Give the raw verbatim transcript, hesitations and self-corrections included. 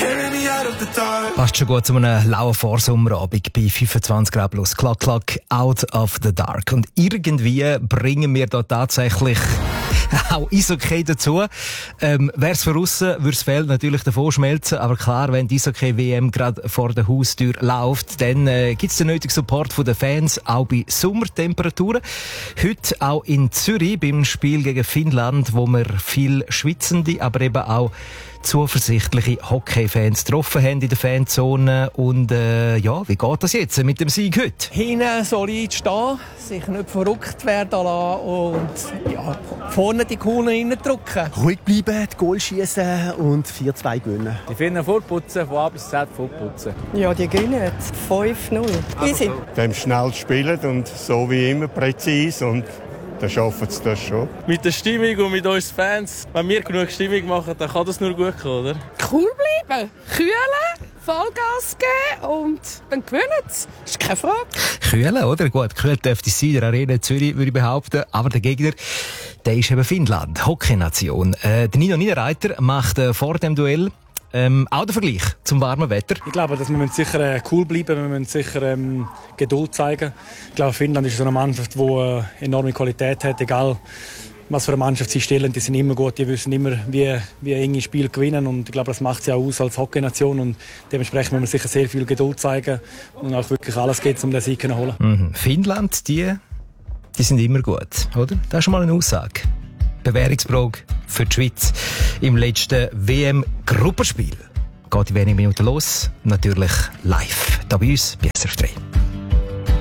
Passt schon gut zu einem lauen Vorsommerabend bei fünfundzwanzig Grad plus. Klack, klack, out of the dark. Und irgendwie bringen wir da tatsächlich auch Eishockey dazu. Ähm, wär's von aussen, würde das Feld natürlich davor schmelzen. Aber klar, wenn die Eishockey-W M gerade vor der Haustür läuft, dann äh, gibt's den nötigen Support von den Fans, auch bei Sommertemperaturen. Heute auch in Zürich beim Spiel gegen Finnland, wo wir viel schwitzende, aber eben auch zuversichtliche Hockey-Fans getroffen haben in der Fanzone. Und äh, ja, wie geht das jetzt mit dem Sieg heute? Hinten solid stehen, sich nicht verrückt werden lassen und ja, vorne die Kuhlen reindrücken. Ruhig bleiben, die Goal schießen und vier zwei gewinnen. Die Finnen vorputzen, von A bis Z vorputzen. Ja, die gewinnen fünf null. Easy. Dem schnell spielen und so wie immer präzise und dann schaffen sie das schon. Mit der Stimmung und mit uns Fans, wenn wir genug Stimmung machen, dann kann das nur gut kommen, oder? Cool bleiben, kühlen, Vollgas geben und dann gewinnen sie. Das ist keine Frage. Kühlen, oder? Gut, kühlt dürfte es sein, der Arena Zürich, würde ich behaupten. Aber der Gegner, der ist eben Finnland, Hockey-Nation. Äh, der Nino Niederreiter macht äh, vor dem Duell Ähm, auch der Vergleich zum warmen Wetter. Ich glaube, dass wir sicher äh, cool bleiben, wir müssen sicher ähm, Geduld zeigen. Ich glaube, Finnland ist so eine Mannschaft, die äh, enorme Qualität hat, egal was für eine Mannschaft sie stellen. Die sind immer gut, die wissen immer, wie, wie enge Spiele gewinnen und ich glaube, das macht sie auch aus als Hockey-Nation und dementsprechend müssen wir sicher sehr viel Geduld zeigen und auch wirklich alles geht, um den Sieg zu holen. Mhm. Finnland, die, die sind immer gut, oder? Das ist schon mal eine Aussage. Bewährungsprobe für die Schweiz im letzten W M-Gruppenspiel. Geht in wenigen Minuten los, natürlich live, da bei uns bei S R F drei.